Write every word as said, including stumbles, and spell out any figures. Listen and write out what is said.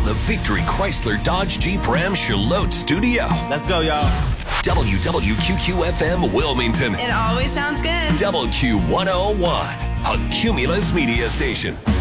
the Victory Chrysler Dodge Jeep Ram Charlotte studio. Let's go, y'all. W W Q Q F M Wilmington. It always sounds good. W Q one oh one, a Cumulus media station.